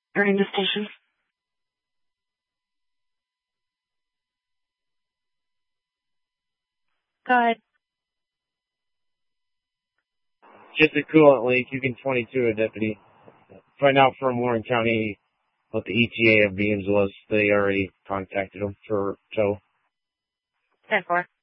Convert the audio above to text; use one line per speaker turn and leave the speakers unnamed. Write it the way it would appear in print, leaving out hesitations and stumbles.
During the station. Go ahead.
Just a coolant leak. You can 22 a deputy. Find out from Warren County what the ETA of Beams was. They already contacted them for tow.
10-4.